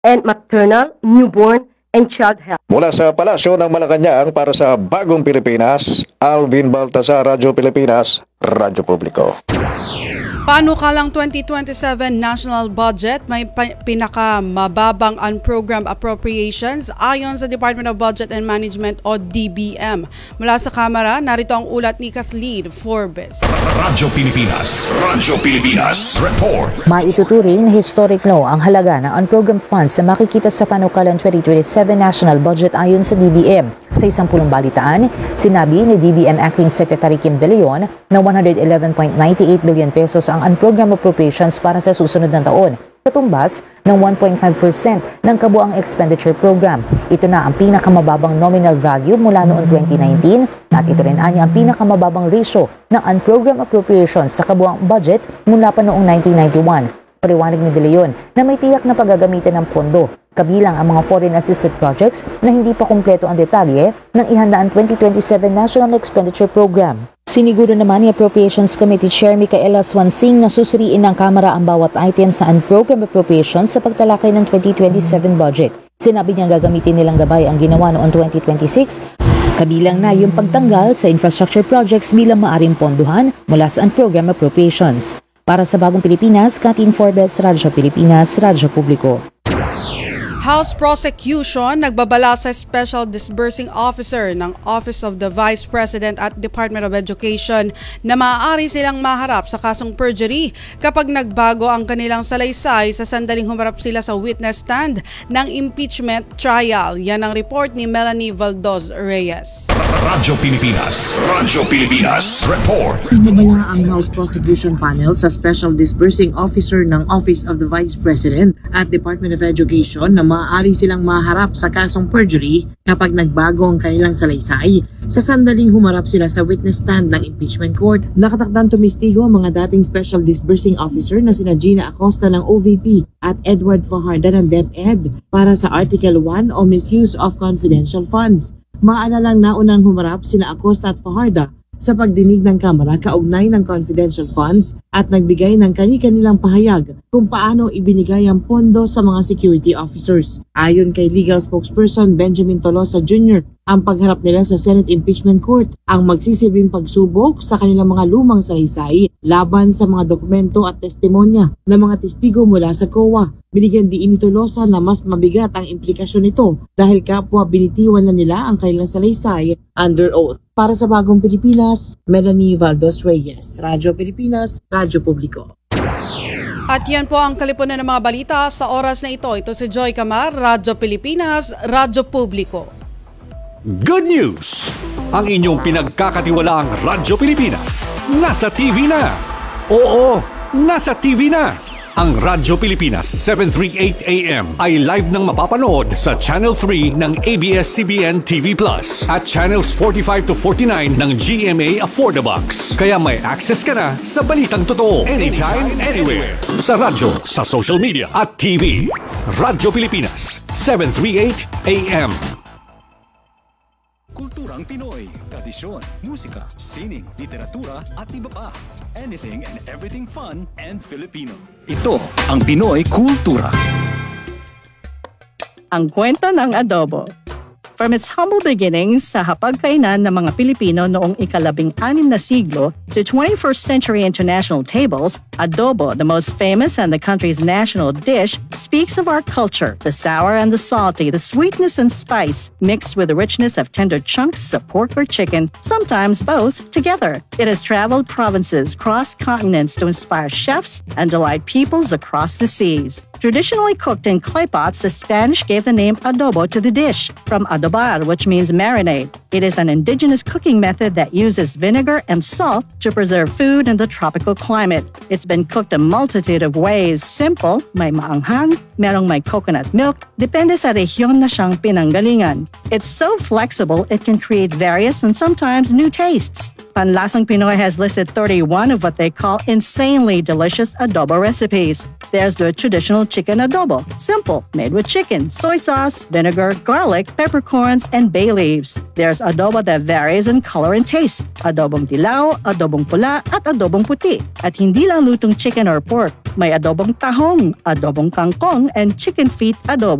and maternal, newborn, and child health. Mula sa Palasyo ng Malacanang para sa Bagong Pilipinas, Alvin Baltazar, Radyo Pilipinas, Radyo Publiko. Panukalang 2027 national budget may pinakamababang unprogrammed appropriations ayon sa Department of Budget and Management o DBM. Mula sa Kamara, narito ang ulat ni Kathleen Forbes. Radyo Pilipinas Report. Maituturing na historic low ang halaga ng unprogrammed funds na makikita sa panukalang 2027 national budget ayon sa DBM. Sa isang pulong balitaan, sinabi ni DBM Acting Secretary Kim De Leon na 111.98 billion pesos ang unprogrammed appropriations para sa susunod na taon, katumbas ng 1.5% ng kabuang expenditure program. Ito na ang pinakamababang nominal value mula noong 2019 at ito rin anya ang pinakamababang ratio ng unprogrammed appropriations sa kabuang budget mula pa noong 1991. Paliwanag ni De Leon na may tiyak na paggagamitan ng pondo, kabilang ang mga foreign assisted projects na hindi pa kumpleto ang detalye ng ihandaan 2027 National Expenditure Program. Siniguro naman ni Appropriations Committee Chair Micaela Swansing na susuriin ng Kamara ang bawat item sa unprogrammed appropriations sa pagtalakay ng 2027 budget. Sinabi niya gagamitin nilang gabay ang ginawa noong 2026, kabilang na yung pagtanggal sa infrastructure projects bilang maaring ponduhan mula sa unprogrammed appropriations. Para sa Bagong Pilipinas, Kathleen Forbes, Radyo Pilipinas, Radyo Publiko. House Prosecution nagbabala sa Special Disbursing Officer ng Office of the Vice President at Department of Education na maaari silang maharap sa kasong perjury kapag nagbago ang kanilang salaysay sa sandaling humarap sila sa witness stand ng impeachment trial. Yan ang report ni Melanie Valdoz Reyes. Radyo Pilipinas Report. Nagbabala ang House Prosecution Panel sa Special Disbursing Officer ng Office of the Vice President at Department of Education na maaari silang maharap sa kasong perjury kapag nagbago ang kanilang salaysay sa sandaling humarap sila sa witness stand ng impeachment court. Nakatakdang tumistigo ang mga dating Special Disbursing Officer na sina Gina Acosta ng OVP at Edward Fajarda ng DepEd para sa Article 1 o Misuse of Confidential Funds. Maalalang naunang humarap sina Acosta at Fajarda sa pagdinig ng Kamara kaugnay ng confidential funds at nagbigay ng kani-kanilang pahayag kung paano ibinigay ang pondo sa mga security officers. Ayon kay legal spokesperson Benjamin Tolosa Jr., ang pagharap nila sa Senate Impeachment Court ang magsisilbing pagsubok sa kanilang mga lumang salaysay laban sa mga dokumento at testimonya ng mga testigo mula sa COA. Binigyan diin ni Tolosa na mas mabigat ang implikasyon nito dahil kapwa binitiwan na nila ang kanilang salaysay under oath. Para sa Bagong Pilipinas, Melanie Valdoz Reyes, Radyo Pilipinas, Radyo Publiko. At yan po ang kalipunan ng mga balita sa oras na ito. Ito si Joy Camar, Radyo Pilipinas, Radyo Publiko. Good news! Ang inyong pinagkakatiwalaang Radyo Pilipinas nasa TV na. Oo, nasa TV na. Ang Radyo Pilipinas 738 AM ay live nang mapapanood sa Channel 3 ng ABS-CBN TV Plus at Channels 45 to 49 ng GMA Affordabox. Kaya may access ka na sa balitang totoo anytime, anywhere. Sa radyo, sa social media at TV. Radyo Pilipinas 738 AM. Kulturang Pinoy, tradisyon, musika, sining, literatura at iba pa. Anything and everything fun and Filipino. Ito ang Pinoy Kultura. Ang kwento ng adobo. From its humble beginnings sa hapagkainan ng mga Pilipino noong ika-16 na siglo to 21st century international tables, adobo, the most famous and the country's national dish, speaks of our culture, the sour and the salty, the sweetness and spice, mixed with the richness of tender chunks of pork or chicken, sometimes both together. It has traveled provinces, crossed continents to inspire chefs and delight peoples across the seas. Traditionally cooked in clay pots, the Spanish gave the name adobo to the dish, from adobar, which means marinade. It is an indigenous cooking method that uses vinegar and salt to preserve food in the tropical climate. It's been cooked a multitude of ways. Simple, may maanghang, merong may coconut milk, depende sa rehiyon na siyang pinanggalingan. It's so flexible, it can create various and sometimes new tastes. Panlasang Pinoy has listed 31 of what they call insanely delicious adobo recipes. There's the traditional chicken adobo, simple, made with chicken, soy sauce, vinegar, garlic, peppercorns, and bay leaves. There's adobo that varies in color and taste, adobong dilaw, adobong pula, at adobong puti. At hindi lang lutong chicken or pork, may adobong tahong, adobong kangkong, and chicken feet adobo.